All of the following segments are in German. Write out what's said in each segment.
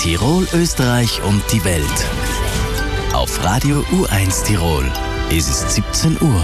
Tirol, Österreich und die Welt. Auf Radio U1 Tirol ist es 17 Uhr.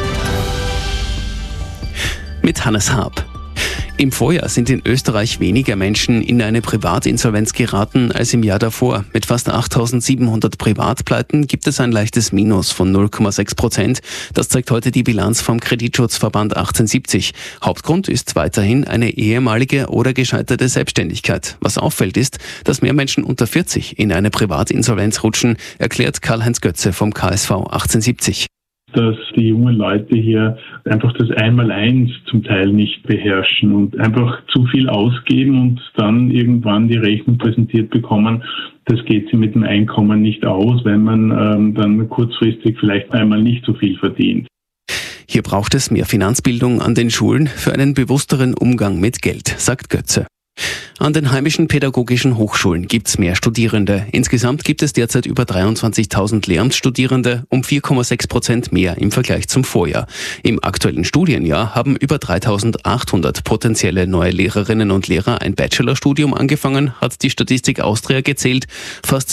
Mit Hannes Haab. Im Vorjahr sind in Österreich weniger Menschen in eine Privatinsolvenz geraten als im Jahr davor. Mit fast 8.700 Privatpleiten gibt es ein leichtes Minus von 0,6%. Das zeigt heute die Bilanz vom Kreditschutzverband 1870. Hauptgrund ist weiterhin eine ehemalige oder gescheiterte Selbstständigkeit. Was auffällt ist, dass mehr Menschen unter 40 in eine Privatinsolvenz rutschen, erklärt Karl-Heinz Götze vom KSV 1870. Dass die jungen Leute hier einfach das Einmaleins zum Teil nicht beherrschen und einfach zu viel ausgeben und dann irgendwann die Rechnung präsentiert bekommen. Das geht sie mit dem Einkommen nicht aus, wenn man dann kurzfristig vielleicht einmal nicht so viel verdient. Hier braucht es mehr Finanzbildung an den Schulen für einen bewussteren Umgang mit Geld, sagt Götze. An den heimischen pädagogischen Hochschulen gibt's mehr Studierende. Insgesamt gibt es derzeit über 23.000 Lehramtsstudierende, um 4,6% mehr im Vergleich zum Vorjahr. Im aktuellen Studienjahr haben über 3.800 potenzielle neue Lehrerinnen und Lehrer ein Bachelorstudium angefangen, hat die Statistik Austria gezählt. Fast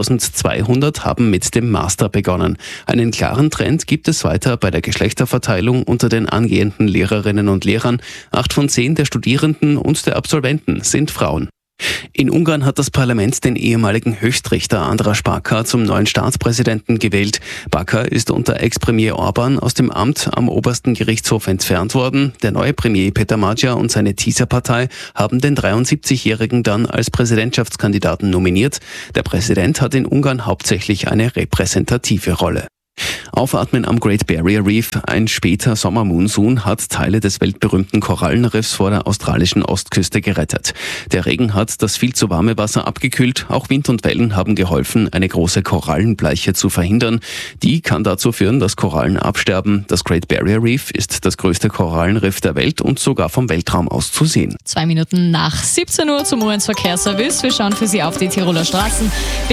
2.200 haben mit dem Master begonnen. Einen klaren Trend gibt es weiter bei der Geschlechterverteilung unter den angehenden Lehrerinnen und Lehrern. 8 von 10 der Studierenden und der Absolventen sind Frauen. In Ungarn hat das Parlament den ehemaligen Höchstrichter András Baka zum neuen Staatspräsidenten gewählt. Baka ist unter Ex-Premier Orbán aus dem Amt am obersten Gerichtshof entfernt worden. Der neue Premier Peter Magyar und seine TISA-Partei haben den 73-Jährigen dann als Präsidentschaftskandidaten nominiert. Der Präsident hat in Ungarn hauptsächlich eine repräsentative Rolle. Aufatmen am Great Barrier Reef. Ein später Sommermonsun hat Teile des weltberühmten Korallenriffs vor der australischen Ostküste gerettet. Der Regen hat das viel zu warme Wasser abgekühlt. Auch Wind und Wellen haben geholfen, eine große Korallenbleiche zu verhindern. Die kann dazu führen, dass Korallen absterben. Das Great Barrier Reef ist das größte Korallenriff der Welt und sogar vom Weltraum aus zu sehen. 2 Minuten nach 17 Uhr zum U1-Verkehrsservice. Wir schauen für Sie auf die Tiroler Straßen.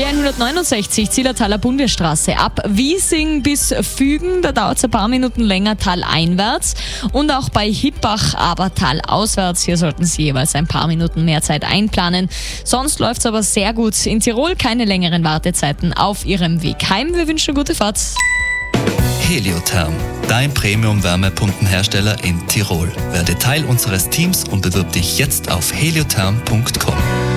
B169 Zillertaler Bundesstraße ab Wiesing bis Fügen, da dauert es ein paar Minuten länger taleinwärts und auch bei Hippach, aber talauswärts. Hier sollten Sie jeweils ein paar Minuten mehr Zeit einplanen. Sonst läuft es aber sehr gut. In Tirol keine längeren Wartezeiten auf Ihrem Weg heim. Wir wünschen gute Fahrt. Heliotherm, dein Premium-Wärmepumpenhersteller in Tirol. Werde Teil unseres Teams und bewirb dich jetzt auf heliotherm.com.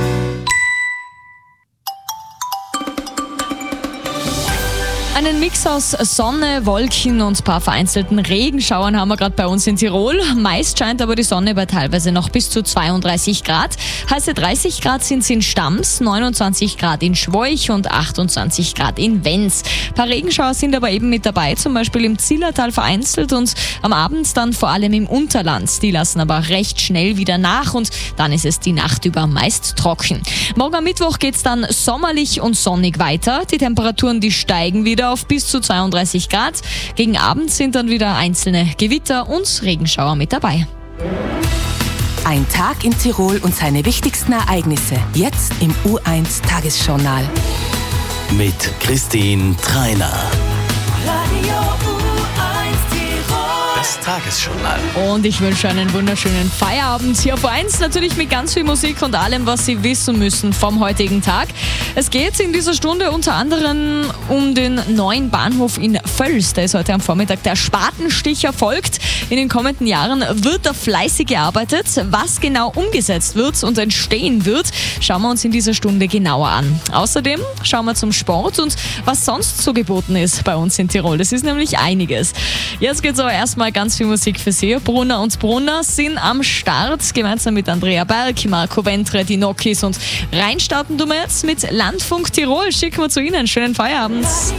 Einen Mix aus Sonne, Wolken und ein paar vereinzelten Regenschauern haben wir gerade bei uns in Tirol. Meist scheint aber die Sonne bei teilweise noch bis zu 32 Grad. Heiße 30 Grad sind es in Stams, 29 Grad in Schwoich und 28 Grad in Wenz. Ein paar Regenschauer sind aber eben mit dabei, zum Beispiel im Zillertal vereinzelt und am Abend dann vor allem im Unterland. Die lassen aber recht schnell wieder nach und dann ist es die Nacht über meist trocken. Morgen am Mittwoch geht es dann sommerlich und sonnig weiter. Die Temperaturen, die steigen wieder auf bis zu 32 Grad. Gegen Abend sind dann wieder einzelne Gewitter und Regenschauer mit dabei. Ein Tag in Tirol und seine wichtigsten Ereignisse. Jetzt im U1 Tagesjournal. Mit Christine Treiner. Das Tagesjournal. Und ich wünsche einen wunderschönen Feierabend hier auf U1, natürlich mit ganz viel Musik und allem, was Sie wissen müssen vom heutigen Tag. Es geht in dieser Stunde unter anderem um den neuen Bahnhof in Völs. Da ist heute am Vormittag der Spatenstich erfolgt. In den kommenden Jahren wird da fleißig gearbeitet. Was genau umgesetzt wird und entstehen wird, schauen wir uns in dieser Stunde genauer an. Außerdem schauen wir zum Sport und was sonst so geboten ist bei uns in Tirol. Das ist nämlich einiges. Jetzt geht's aber erstmal ganz viel Musik für Sie. Brunner und Brunner sind am Start, gemeinsam mit Andrea Berg, Marco Ventre, die Nokis und reinstarten tun wir jetzt mit Landfunk Tirol. Schicken wir zu Ihnen. Schönen Feierabend.